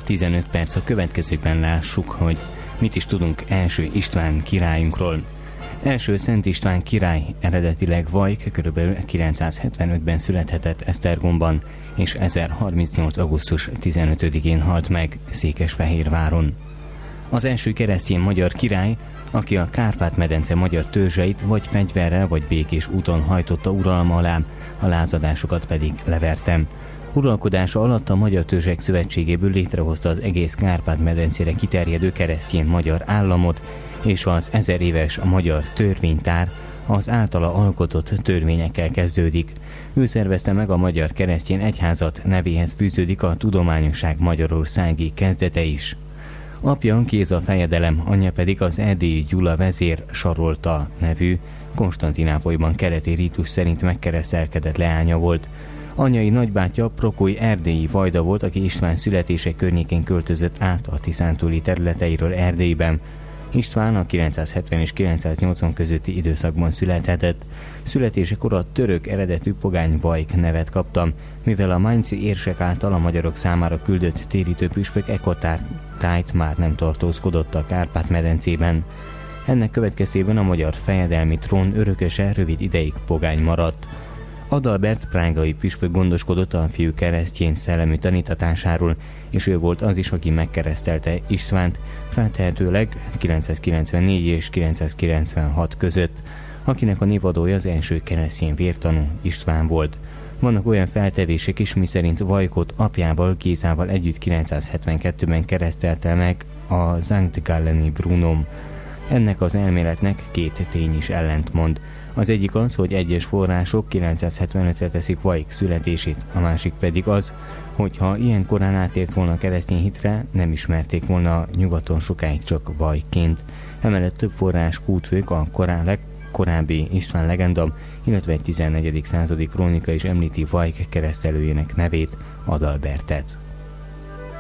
óra 15 perc, a következőkben lássuk, hogy mit is tudunk első István királyunkról. Első Szent István király eredetileg Vajk, kb. 975-ben születhetett Esztergomban, és 1038. augusztus 15-én halt meg Székesfehérváron. Az első keresztény magyar király, aki a Kárpát-medence magyar törzseit vagy fegyverrel vagy békés úton hajtotta uralma alá, a lázadásokat pedig leverte. Uralkodása alatt a Magyar Törzsek Szövetségéből létrehozta az egész Kárpát-medencére kiterjedő keresztény magyar államot, és az 1000 éves magyar törvénytár az általa alkotott törvényekkel kezdődik. Ő szervezte meg a Magyar Keresztény Egyházat, nevéhez fűződik a tudományosság magyarországi kezdete is. Apja Géza fejedelem, anyja pedig az erdélyi Gyula vezér Sarolta nevű, Konstantinápolyban keleti rítus szerint megkeresztelkedett leánya volt. Anyai nagybátyja Prokoly erdélyi vajda volt, aki István születése környékén költözött át a tiszántúli területeiről Erdélyben. István a 970 és 980 közötti időszakban születhetett. Születésekor a török eredetű pogány Vajk nevet kapta, mivel a mainzi érsek által a magyarok számára küldött térítő püspök ekkortájt már nem tartózkodott a Kárpát-medencében. Ennek következtében a magyar fejedelmi trón örököse rövid ideig pogány maradt. Adalbert prágai püspök gondoskodott a fiú keresztény szellemű tanítatásáról, és ő volt az is, aki megkeresztelte Istvánt, feltehetőleg 994 és 996 között, akinek a névadója az első keresztény vértanú István volt. Vannak olyan feltevések is, miszerint Vajkot apjával, Gézával együtt 972-ben keresztelte meg a Sankt Galleni Brunom. Ennek az elméletnek két tény is ellentmond. Az egyik az, hogy egyes források 975-re teszik Vajk születését, a másik pedig az, hogy ha ilyen korán átért volna a keresztény hitre, nem ismerték volna nyugaton sokáig csak Vajkként. Emellett több forrás kútfők a legkorábbi István legenda, illetve egy 14. századi krónika is említi Vajk keresztelőjének nevét, Adalbertet.